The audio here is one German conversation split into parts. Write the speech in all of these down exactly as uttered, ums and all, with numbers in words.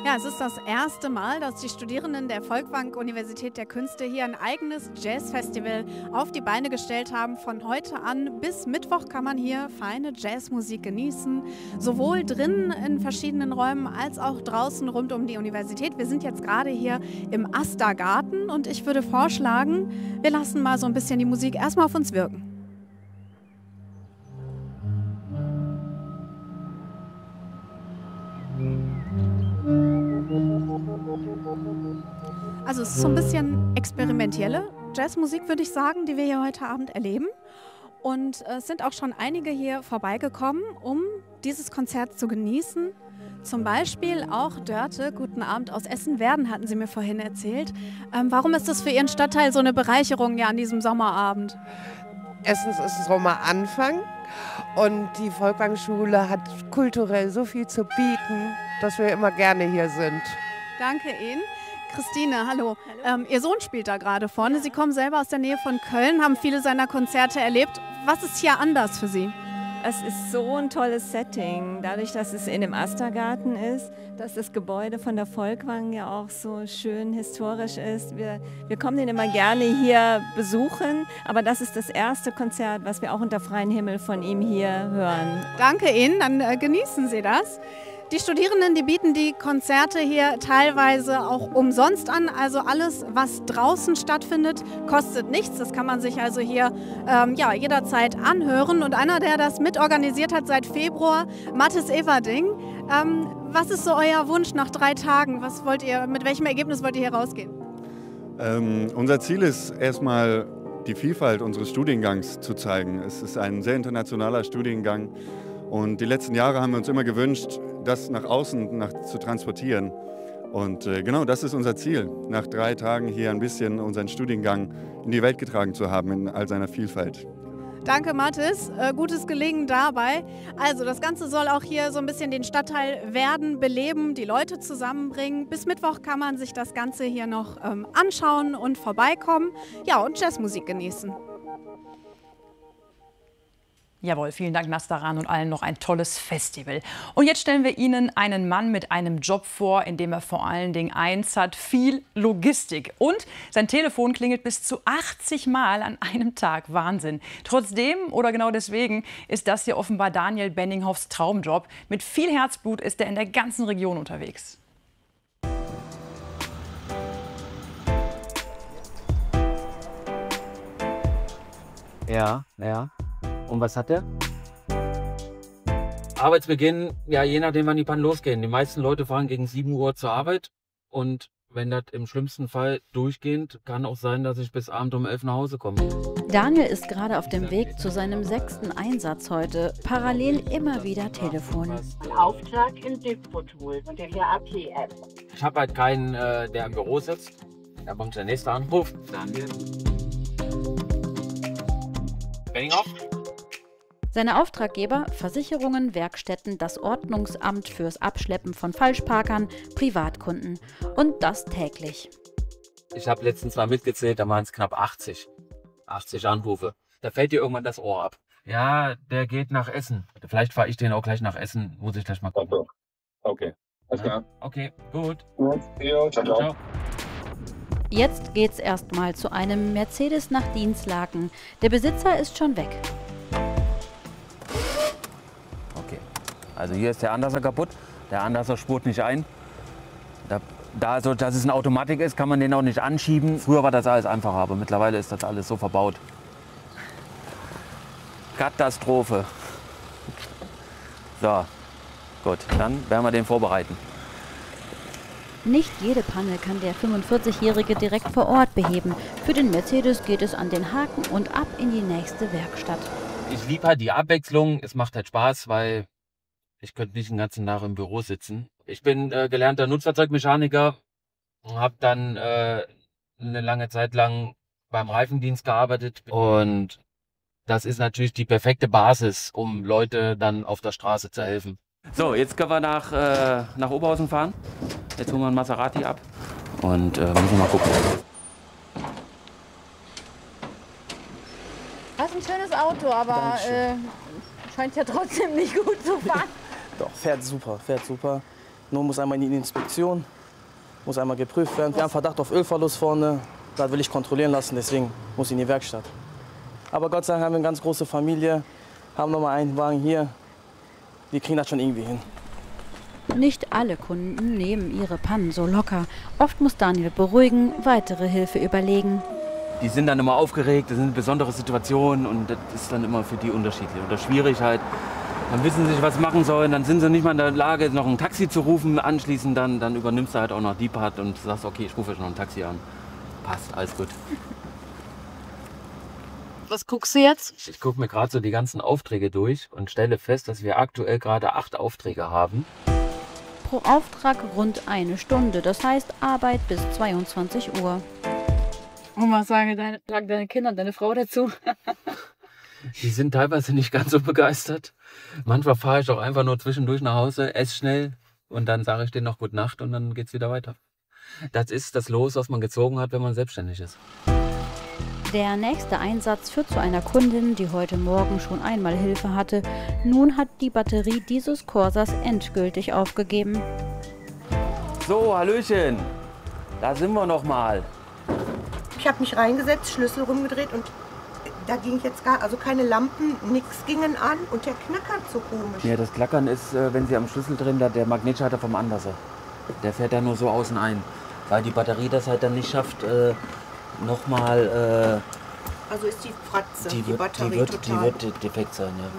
Ja, es ist das erste Mal, dass die Studierenden der Folkwang-Universität der Künste hier ein eigenes Jazzfestival auf die Beine gestellt haben. Von heute an bis Mittwoch kann man hier feine Jazzmusik genießen, sowohl drinnen in verschiedenen Räumen als auch draußen rund um die Universität. Wir sind jetzt gerade hier im Asta-Garten und ich würde vorschlagen, wir lassen mal so ein bisschen die Musik erstmal auf uns wirken. Also es ist so ein bisschen experimentelle Jazzmusik, würde ich sagen, die wir hier heute Abend erleben. Und es sind auch schon einige hier vorbeigekommen, um dieses Konzert zu genießen. Zum Beispiel auch Dörte, guten Abend aus Essen-Werden, hatten Sie mir vorhin erzählt. Ähm, warum ist das für Ihren Stadtteil so eine Bereicherung ja an diesem Sommerabend? Erstens ist es Sommeranfang und die Folkwang-Schule hat kulturell so viel zu bieten, dass wir immer gerne hier sind. Danke Ihnen. Christine, hallo. hallo. Ähm, Ihr Sohn spielt da gerade vorne. Ja. Sie kommen selber aus der Nähe von Köln, haben viele seiner Konzerte erlebt. Was ist hier anders für Sie? Es ist so ein tolles Setting, dadurch, dass es in dem Asta-Garten ist, dass das Gebäude von der Folkwang ja auch so schön historisch ist. Wir, wir kommen den immer gerne hier besuchen, aber das ist das erste Konzert, was wir auch unter freiem Himmel von ihm hier hören. Danke Ihnen, dann äh, genießen Sie das. Die Studierenden, die bieten die Konzerte hier teilweise auch umsonst an. Also alles, was draußen stattfindet, kostet nichts. Das kann man sich also hier ähm, ja, jederzeit anhören. Und einer, der das mitorganisiert hat seit Februar, Mathis Everding. Ähm, was ist so euer Wunsch nach drei Tagen? Was wollt ihr, mit welchem Ergebnis wollt ihr hier rausgehen? Ähm, unser Ziel ist erstmal, die Vielfalt unseres Studiengangs zu zeigen. Es ist ein sehr internationaler Studiengang. Und die letzten Jahre haben wir uns immer gewünscht, das nach außen nach, zu transportieren. Und äh, genau das ist unser Ziel, nach drei Tagen hier ein bisschen unseren Studiengang in die Welt getragen zu haben, in all seiner Vielfalt. Danke, Mathis. Äh, gutes Gelingen dabei. Also das Ganze soll auch hier so ein bisschen den Stadtteil Werden beleben, die Leute zusammenbringen. Bis Mittwoch kann man sich das Ganze hier noch ähm, anschauen und vorbeikommen. Ja, und Jazzmusik genießen. Jawohl, vielen Dank Nastaran und allen noch ein tolles Festival. Und jetzt stellen wir Ihnen einen Mann mit einem Job vor, in dem er vor allen Dingen eins hat, viel Logistik. Und sein Telefon klingelt bis zu achtzig Mal an einem Tag. Wahnsinn. Trotzdem oder genau deswegen ist das hier offenbar Daniel Benninghoffs Traumjob. Mit viel Herzblut ist er in der ganzen Region unterwegs. Ja, ja. Und was hat der? Arbeitsbeginn, ja, je nachdem, wann die Pannen losgehen. Die meisten Leute fahren gegen sieben Uhr zur Arbeit. Und wenn das im schlimmsten Fall durchgehend, kann auch sein, dass ich bis abends um elf nach Hause komme. Daniel ist gerade auf dem Weg zu seinem sechsten Einsatz heute. Parallel immer wieder Telefon. Auftrag in Dispo-Tool und der A P-App. Ich habe halt keinen, äh, der im Büro sitzt. Da kommt der nächste Anruf. Daniel. Benninghoff? Seine Auftraggeber, Versicherungen, Werkstätten, das Ordnungsamt fürs Abschleppen von Falschparkern, Privatkunden. Und das täglich. Ich habe letztens mal mitgezählt, da waren es knapp achtzig. achtzig Anrufe. Da fällt dir irgendwann das Ohr ab. Ja, der geht nach Essen. Vielleicht fahre ich den auch gleich nach Essen. Muss ich gleich mal gucken. Okay, alles klar. Okay, gut. Gut, jo, ciao, ciao. Jetzt geht's erstmal zu einem Mercedes nach Dinslaken. Der Besitzer ist schon weg. Okay, also hier ist der Anlasser kaputt. Der Anlasser spurt nicht ein. Da, da so, dass es eine Automatik ist, kann man den auch nicht anschieben. Früher war das alles einfacher, aber mittlerweile ist das alles so verbaut. Katastrophe. So, gut, dann werden wir den vorbereiten. Nicht jede Panne kann der fünfundvierzigjährige direkt vor Ort beheben. Für den Mercedes geht es an den Haken und ab in die nächste Werkstatt. Ich liebe halt die Abwechslung. Es macht halt Spaß, weil ich könnte nicht den ganzen Tag im Büro sitzen. Ich bin äh, gelernter Nutzfahrzeugmechaniker und habe dann äh, eine lange Zeit lang beim Reifendienst gearbeitet. Und das ist natürlich die perfekte Basis, um Leute dann auf der Straße zu helfen. So, jetzt können wir nach, äh, nach Oberhausen fahren. Jetzt holen wir einen Maserati ab und äh, müssen wir mal gucken. Das ist ein schönes Auto, aber äh, scheint ja trotzdem nicht gut zu fahren. Doch, fährt super, fährt super. Nur muss einmal in die Inspektion, muss einmal geprüft werden. Wir haben Verdacht auf Ölverlust vorne, das will ich kontrollieren lassen, deswegen muss ich in die Werkstatt. Aber Gott sei Dank haben wir eine ganz große Familie, haben noch mal einen Wagen hier. Wir kriegen das schon irgendwie hin. Nicht alle Kunden nehmen ihre Pannen so locker. Oft muss Daniel beruhigen, weitere Hilfe überlegen. Die sind dann immer aufgeregt, das sind besondere Situationen und das ist dann immer für die unterschiedlich oder schwierig halt. Dann wissen sie nicht, was sie machen sollen, dann sind sie nicht mal in der Lage, noch ein Taxi zu rufen. Anschließend dann, dann übernimmst du halt auch noch die Part und sagst, okay, ich rufe jetzt noch ein Taxi an. Passt, alles gut. Was guckst du jetzt? Ich gucke mir gerade so die ganzen Aufträge durch und stelle fest, dass wir aktuell gerade acht Aufträge haben. Pro Auftrag rund eine Stunde, das heißt Arbeit bis zweiundzwanzig Uhr. Und was sagen deine, sagen deine Kinder und deine Frau dazu? Die sind teilweise nicht ganz so begeistert. Manchmal fahre ich auch einfach nur zwischendurch nach Hause, esse schnell und dann sage ich denen noch Gute Nacht und dann geht es wieder weiter. Das ist das Los, was man gezogen hat, wenn man selbstständig ist. Der nächste Einsatz führt zu einer Kundin, die heute Morgen schon einmal Hilfe hatte. Nun hat die Batterie dieses Corsas endgültig aufgegeben. So, Hallöchen, da sind wir noch mal. Ich habe mich reingesetzt, Schlüssel rumgedreht und da ging jetzt gar, also keine Lampen, nichts gingen an und der knackert so komisch. Ja, das Klackern ist, wenn Sie am Schlüssel drin, der Magnetschalter vom Anlasser. Der fährt ja nur so außen ein, weil die Batterie das halt dann nicht schafft, äh, nochmal. Äh, also ist die Fratze, die, die, wird, Batterie die wird, total. Die wird defekt sein, ja.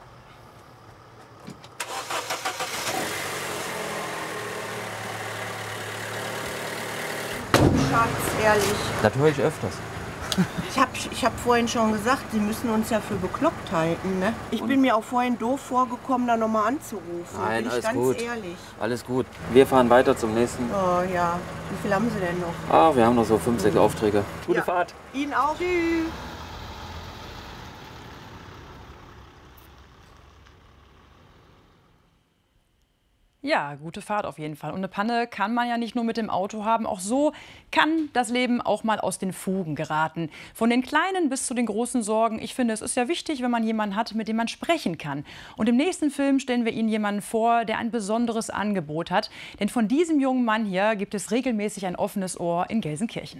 Mhm. Schatz, ehrlich. Das höre ich öfters. Ich habe ich hab vorhin schon gesagt, Sie müssen uns ja für bekloppt halten. Ne? Ich Und? bin mir auch vorhin doof vorgekommen, da nochmal anzurufen. Nein, bin ich alles ganz gut. ehrlich. Alles gut. Wir fahren weiter zum nächsten. Oh ja, wie viel haben Sie denn noch? Ah, wir haben noch so fünf, sechs Aufträge. Gute Ja. Fahrt. Ihnen auch. Tschüss. Ja, gute Fahrt auf jeden Fall. Und eine Panne kann man ja nicht nur mit dem Auto haben. Auch so kann das Leben auch mal aus den Fugen geraten. Von den kleinen bis zu den großen Sorgen. Ich finde, es ist ja wichtig, wenn man jemanden hat, mit dem man sprechen kann. Und im nächsten Film stellen wir Ihnen jemanden vor, der ein besonderes Angebot hat. Denn von diesem jungen Mann hier gibt es regelmäßig ein offenes Ohr in Gelsenkirchen.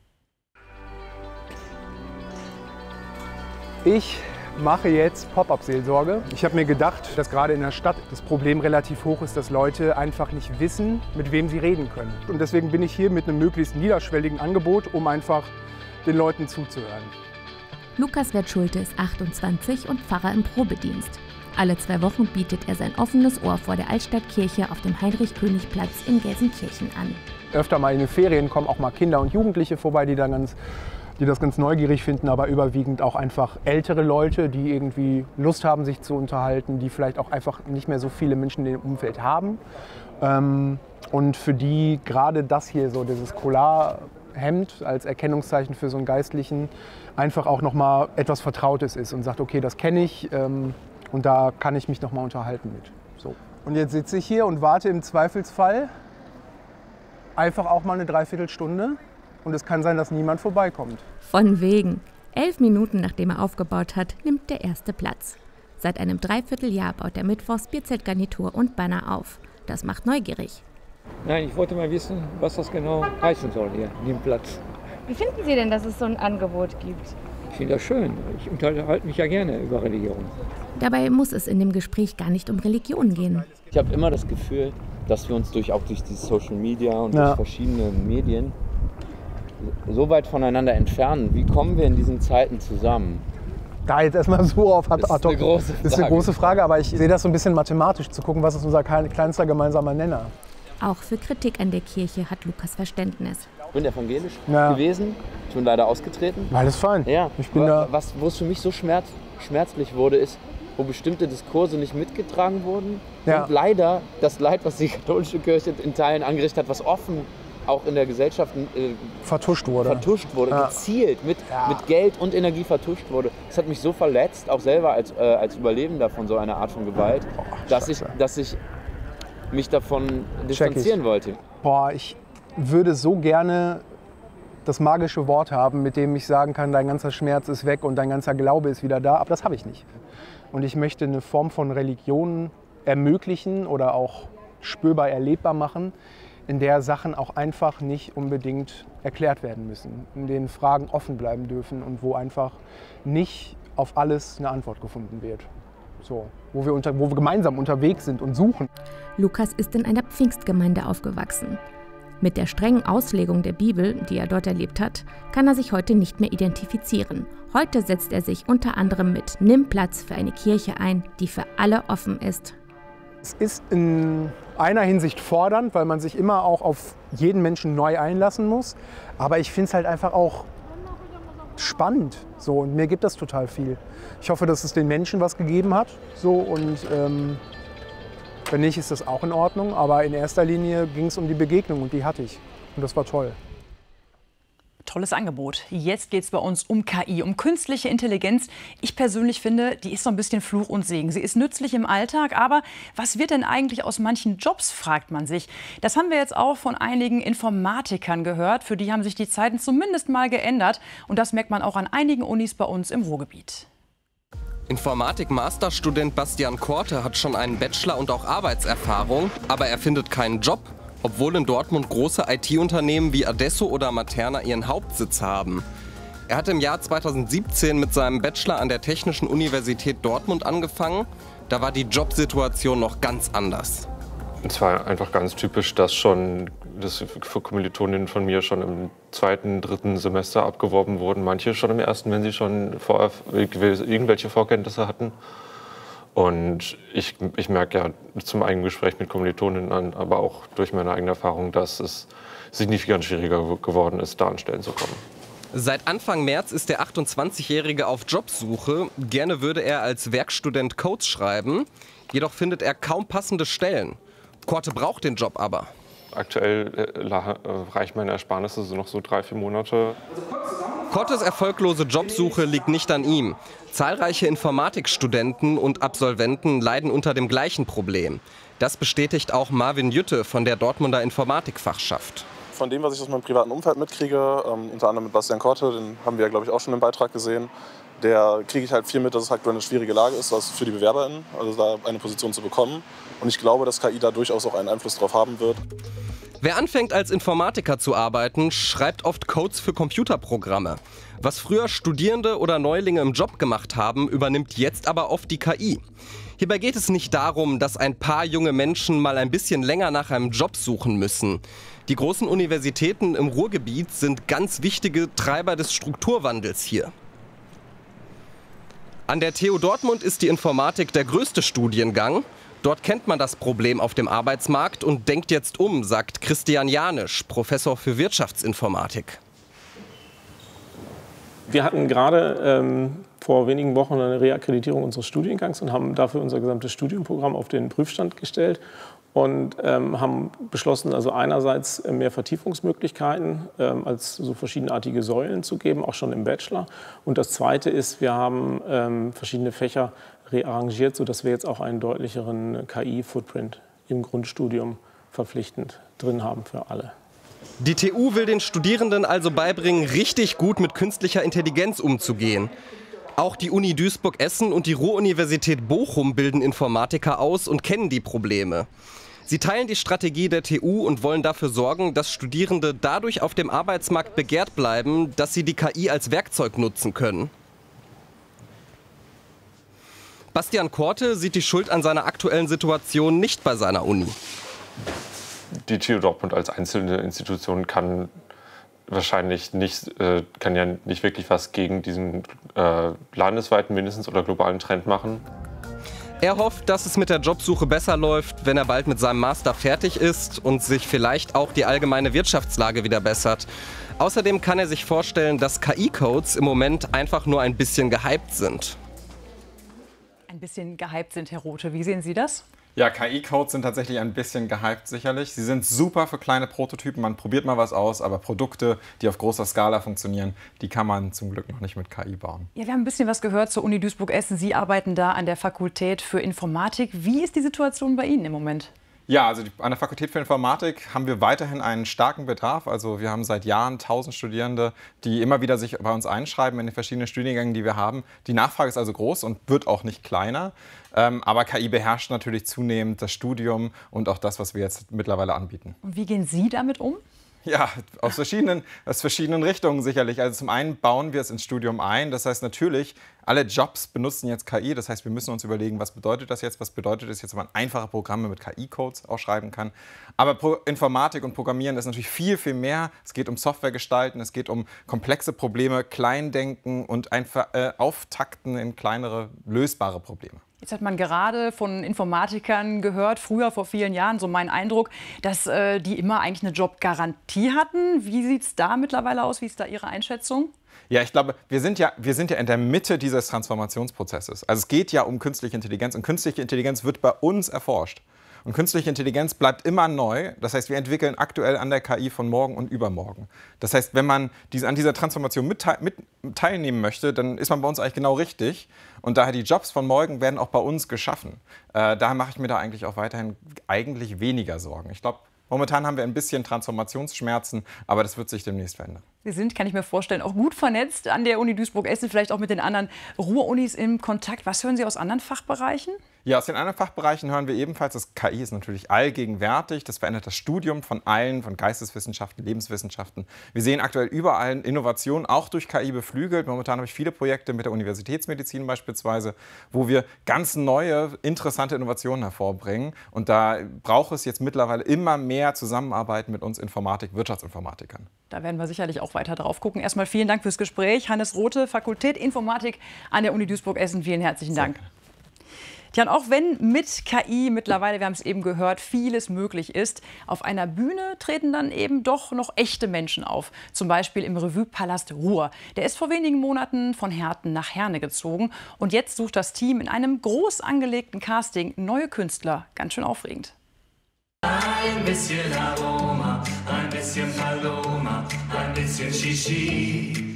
Ich mache jetzt Pop-up-Seelsorge. Ich habe mir gedacht, dass gerade in der Stadt das Problem relativ hoch ist, dass Leute einfach nicht wissen, mit wem sie reden können. Und deswegen bin ich hier mit einem möglichst niederschwelligen Angebot, um einfach den Leuten zuzuhören. Lukas Wettschulte ist achtundzwanzig und Pfarrer im Probedienst. Alle zwei Wochen bietet er sein offenes Ohr vor der Altstadtkirche auf dem Heinrich-König-Platz in Gelsenkirchen an. Öfter mal in den Ferien kommen auch mal Kinder und Jugendliche vorbei, die dann ganz die das ganz neugierig finden, aber überwiegend auch einfach ältere Leute, die irgendwie Lust haben, sich zu unterhalten, die vielleicht auch einfach nicht mehr so viele Menschen in dem Umfeld haben. Und für die gerade das hier, so dieses Collar-Hemd als Erkennungszeichen für so einen Geistlichen, einfach auch nochmal etwas Vertrautes ist und sagt, okay, das kenne ich und da kann ich mich nochmal unterhalten mit. So. Und jetzt sitze ich hier und warte im Zweifelsfall einfach auch mal eine Dreiviertelstunde. Und es kann sein, dass niemand vorbeikommt. Von wegen. Elf Minuten nachdem er aufgebaut hat, nimmt der erste Platz. Seit einem Dreivierteljahr baut er mittwochs Bierzeltgarnitur und Banner auf. Das macht neugierig. Nein, ich wollte mal wissen, was das genau heißen soll hier, in dem Platz. Wie finden Sie denn, dass es so ein Angebot gibt? Ich finde das schön. Ich unterhalte mich ja gerne über Religion. Dabei muss es in dem Gespräch gar nicht um Religion gehen. Ich habe immer das Gefühl, dass wir uns durch, auch durch die Social Media und ja. durch verschiedene Medien so weit voneinander entfernen. Wie kommen wir in diesen Zeiten zusammen? Da jetzt erstmal so auf ad hoc. Das ist eine große Frage. Das ist eine große Frage, aber ich sehe das so ein bisschen mathematisch, zu gucken, was ist unser kleinster gemeinsamer Nenner. Auch für Kritik an der Kirche hat Lukas Verständnis. Ich bin evangelisch ja. gewesen, schon leider ausgetreten. Alles fein. Ja. Ich bin da. Was, wo es für mich so schmerz, schmerzlich wurde, ist, wo bestimmte Diskurse nicht mitgetragen wurden. Ja. Und leider das Leid, was die katholische Kirche in Teilen angerichtet hat, was offen auch in der Gesellschaft äh, vertuscht wurde, vertuscht wurde ja. gezielt mit, ja. mit Geld und Energie vertuscht wurde. Das hat mich so verletzt, auch selber als, äh, als Überlebender von so einer Art von Gewalt, oh, dass, ich, dass ich mich davon distanzieren wollte. Boah, ich würde so gerne das magische Wort haben, mit dem ich sagen kann, dein ganzer Schmerz ist weg und dein ganzer Glaube ist wieder da, aber das habe ich nicht. Und ich möchte eine Form von Religion ermöglichen oder auch spürbar erlebbar machen, in der Sachen auch einfach nicht unbedingt erklärt werden müssen, in denen Fragen offen bleiben dürfen und wo einfach nicht auf alles eine Antwort gefunden wird. So, wo wir, unter, wo wir gemeinsam unterwegs sind und suchen. Lukas ist in einer Pfingstgemeinde aufgewachsen. Mit der strengen Auslegung der Bibel, die er dort erlebt hat, kann er sich heute nicht mehr identifizieren. Heute setzt er sich unter anderem mit Nimm Platz für eine Kirche ein, die für alle offen ist. Es ist in einer Hinsicht fordernd, weil man sich immer auch auf jeden Menschen neu einlassen muss. Aber ich finde es halt einfach auch spannend. So, und mir gibt das total viel. Ich hoffe, dass es den Menschen was gegeben hat. So, und ähm, wenn nicht, ist das auch in Ordnung. Aber in erster Linie ging es um die Begegnung und die hatte ich. Und das war toll. Tolles Angebot. Jetzt geht es bei uns um K I, um künstliche Intelligenz. Ich persönlich finde, die ist so ein bisschen Fluch und Segen. Sie ist nützlich im Alltag, aber was wird denn eigentlich aus manchen Jobs, fragt man sich. Das haben wir jetzt auch von einigen Informatikern gehört. Für die haben sich die Zeiten zumindest mal geändert. Und das merkt man auch an einigen Unis bei uns im Ruhrgebiet. Informatik-Masterstudent Bastian Korte hat schon einen Bachelor und auch Arbeitserfahrung, aber er findet keinen Job, obwohl in Dortmund große I T-Unternehmen wie Adesso oder Materna ihren Hauptsitz haben. Er hat im Jahr zweitausendsiebzehn mit seinem Bachelor an der Technischen Universität Dortmund angefangen. Da war die Jobsituation noch ganz anders. Es war einfach ganz typisch, dass schon das für Kommilitoninnen von mir schon im zweiten, dritten Semester abgeworben wurden. Manche schon im ersten, wenn sie schon vor, irgendwelche Vorkenntnisse hatten. Und ich, ich merke ja zum eigenen Gespräch mit Kommilitoninnen an, aber auch durch meine eigene Erfahrung, dass es signifikant schwieriger geworden ist, da an Stellen zu kommen. Seit Anfang März ist der achtundzwanzigjährige auf Jobsuche. Gerne würde er als Werkstudent Codes schreiben, jedoch findet er kaum passende Stellen. Korte braucht den Job aber. Aktuell äh, reicht meine Ersparnisse so noch so drei, vier Monate. Kortes erfolglose Jobsuche liegt nicht an ihm. Zahlreiche Informatikstudenten und Absolventen leiden unter dem gleichen Problem. Das bestätigt auch Marvin Jütte von der Dortmunder Informatikfachschaft. Von dem, was ich aus meinem privaten Umfeld mitkriege, ähm, unter anderem mit Bastian Korte, den haben wir ja, glaube ich, auch schon im Beitrag gesehen, der kriege ich halt viel mit, dass es aktuell eine schwierige Lage ist, was für die BewerberInnen, also da eine Position zu bekommen. Und ich glaube, dass K I da durchaus auch einen Einfluss drauf haben wird. Wer anfängt als Informatiker zu arbeiten, schreibt oft Codes für Computerprogramme. Was früher Studierende oder Neulinge im Job gemacht haben, übernimmt jetzt aber oft die K I. Hierbei geht es nicht darum, dass ein paar junge Menschen mal ein bisschen länger nach einem Job suchen müssen. Die großen Universitäten im Ruhrgebiet sind ganz wichtige Treiber des Strukturwandels hier. An der T U Dortmund ist die Informatik der größte Studiengang. Dort kennt man das Problem auf dem Arbeitsmarkt und denkt jetzt um, sagt Christian Janisch, Professor für Wirtschaftsinformatik. Wir hatten gerade ähm, vor wenigen Wochen eine Reakkreditierung unseres Studiengangs und haben dafür unser gesamtes Studienprogramm auf den Prüfstand gestellt und ähm, haben beschlossen, also einerseits mehr Vertiefungsmöglichkeiten ähm, als so verschiedenartige Säulen zu geben, auch schon im Bachelor. Und das Zweite ist, wir haben ähm, verschiedene Fächer rearrangiert, sodass wir jetzt auch einen deutlicheren K I-Footprint im Grundstudium verpflichtend drin haben für alle. Die T U will den Studierenden also beibringen, richtig gut mit künstlicher Intelligenz umzugehen. Auch die Uni Duisburg-Essen und die Ruhr-Universität Bochum bilden Informatiker aus und kennen die Probleme. Sie teilen die Strategie der T U und wollen dafür sorgen, dass Studierende dadurch auf dem Arbeitsmarkt begehrt bleiben, dass sie die K I als Werkzeug nutzen können. Bastian Korte sieht die Schuld an seiner aktuellen Situation nicht bei seiner Uni. Die T U Dortmund als einzelne Institution kann wahrscheinlich nicht, äh, kann ja nicht wirklich was gegen diesen äh, landesweiten mindestens oder globalen Trend machen. Er hofft, dass es mit der Jobsuche besser läuft, wenn er bald mit seinem Master fertig ist und sich vielleicht auch die allgemeine Wirtschaftslage wieder bessert. Außerdem kann er sich vorstellen, dass K I-Codes im Moment einfach nur ein bisschen gehypt sind. Ein bisschen gehypt sind, Herr Rothe. Wie sehen Sie das? Ja, K I-Codes sind tatsächlich ein bisschen gehypt sicherlich. Sie sind super für kleine Prototypen, man probiert mal was aus, aber Produkte, die auf großer Skala funktionieren, die kann man zum Glück noch nicht mit K I bauen. Ja, wir haben ein bisschen was gehört zur Uni Duisburg-Essen. Sie arbeiten da an der Fakultät für Informatik. Wie ist die Situation bei Ihnen im Moment? Ja, also die, an der Fakultät für Informatik haben wir weiterhin einen starken Bedarf. Also wir haben seit Jahren tausend Studierende, die immer wieder sich bei uns einschreiben in den verschiedenen Studiengängen, die wir haben. Die Nachfrage ist also groß und wird auch nicht kleiner. Ähm, aber K I beherrscht natürlich zunehmend das Studium und auch das, was wir jetzt mittlerweile anbieten. Und wie gehen Sie damit um? Ja, aus verschiedenen, aus verschiedenen Richtungen sicherlich. Also zum einen bauen wir es ins Studium ein. Das heißt natürlich, alle Jobs benutzen jetzt K I. Das heißt, wir müssen uns überlegen, was bedeutet das jetzt? Was bedeutet es jetzt, wenn man einfache Programme mit K I-Codes auch schreiben kann? Aber Pro Informatik und Programmieren ist natürlich viel, viel mehr. Es geht um Software gestalten, es geht um komplexe Probleme, Kleindenken und einfach äh, Auftakten in kleinere, lösbare Probleme. Jetzt hat man gerade von Informatikern gehört, früher vor vielen Jahren, so mein Eindruck, dass äh, die immer eigentlich eine Jobgarantie hatten. Wie sieht es da mittlerweile aus? Wie ist da Ihre Einschätzung? Ja, ich glaube, wir sind ja, wir sind ja in der Mitte dieses Transformationsprozesses. Also es geht ja um künstliche Intelligenz und künstliche Intelligenz wird bei uns erforscht. Und künstliche Intelligenz bleibt immer neu. Das heißt, wir entwickeln aktuell an der K I von morgen und übermorgen. Das heißt, wenn man diese, an dieser Transformation mit, mit teilnehmen möchte, dann ist man bei uns eigentlich genau richtig. Und daher die Jobs von morgen werden auch bei uns geschaffen. Äh, daher mache ich mir da eigentlich auch weiterhin eigentlich weniger Sorgen. Ich glaube, momentan haben wir ein bisschen Transformationsschmerzen, aber das wird sich demnächst verändern. Sie sind, kann ich mir vorstellen, auch gut vernetzt an der Uni Duisburg-Essen, vielleicht auch mit den anderen Ruhr-Unis im Kontakt. Was hören Sie aus anderen Fachbereichen? Ja, aus den anderen Fachbereichen hören wir ebenfalls, dass K I ist natürlich allgegenwärtig. Das verändert das Studium von allen, von Geisteswissenschaften, Lebenswissenschaften. Wir sehen aktuell überall Innovationen, auch durch K I beflügelt. Momentan habe ich viele Projekte mit der Universitätsmedizin beispielsweise, wo wir ganz neue, interessante Innovationen hervorbringen. Und da braucht es jetzt mittlerweile immer mehr Zusammenarbeit mit uns Informatik, Wirtschaftsinformatikern. Da werden wir sicherlich auch weiter drauf gucken. Erstmal vielen Dank fürs Gespräch. Hannes Rothe, Fakultät Informatik an der Uni Duisburg-Essen. Vielen herzlichen Dank. Tja, und auch wenn mit K I mittlerweile, wir haben es eben gehört, vieles möglich ist, auf einer Bühne treten dann eben doch noch echte Menschen auf. Zum Beispiel im Revue-Palast Ruhr. Der ist vor wenigen Monaten von Herten nach Herne gezogen. Und jetzt sucht das Team in einem groß angelegten Casting neue Künstler. Ganz schön aufregend. Ein bisschen Aroma, ein bisschen Paloma, ein bisschen Shishi.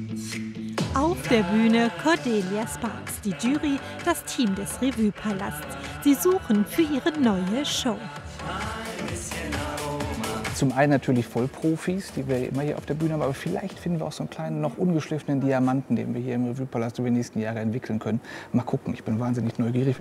Auf der Bühne Cordelia Sparks, die Jury, das Team des Revue-Palasts. Sie suchen für ihre neue Show. Zum einen natürlich Vollprofis, die wir immer hier auf der Bühne haben, aber vielleicht finden wir auch so einen kleinen, noch ungeschliffenen Diamanten, den wir hier im Revue-Palast über die nächsten Jahre entwickeln können. Mal gucken, ich bin wahnsinnig neugierig.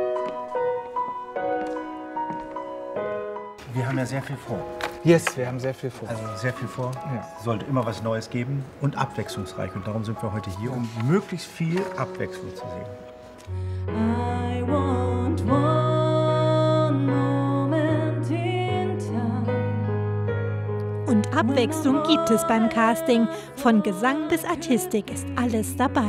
Wir haben ja sehr viel vor. Yes, wir haben sehr viel vor. Also sehr viel vor. Ja. Es sollte immer was Neues geben und abwechslungsreich. Und darum sind wir heute hier, um möglichst viel Abwechslung zu sehen. I want one moment in time. Und Abwechslung gibt es beim Casting. Von Gesang bis Artistik ist alles dabei.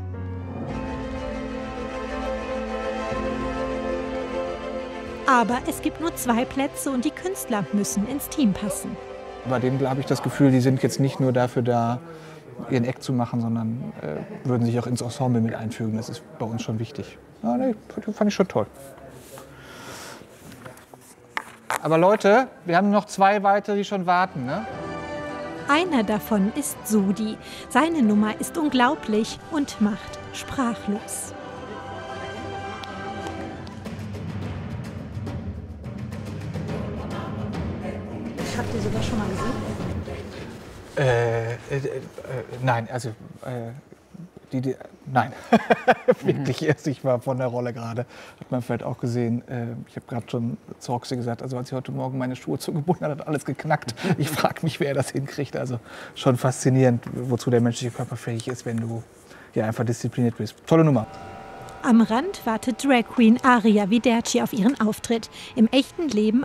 Aber es gibt nur zwei Plätze und die Künstler müssen ins Team passen. Bei denen habe ich das Gefühl, die sind jetzt nicht nur dafür da, ihren Act zu machen, sondern äh, würden sich auch ins Ensemble mit einfügen. Das ist bei uns schon wichtig. Ja, nee, fand ich schon toll. Aber Leute, wir haben noch zwei weitere, die schon warten, ne? Einer davon ist Sudi. Seine Nummer ist unglaublich und macht sprachlos. Habt ihr sowas schon mal gesehen? Äh, äh, äh, nein, also äh, die, die, nein, wirklich erst. Ich war von der Rolle gerade, hat man vielleicht auch gesehen. Äh, ich habe gerade schon zu Roxy gesagt, also als sie heute Morgen meine Schuhe zugebunden hat, hat alles geknackt. Ich frage mich, wer das hinkriegt. Also schon faszinierend, wozu der menschliche Körper fähig ist, wenn du ja einfach diszipliniert bist. Tolle Nummer. Am Rand wartet Drag Queen Aria Viderci auf ihren Auftritt. Im echten Leben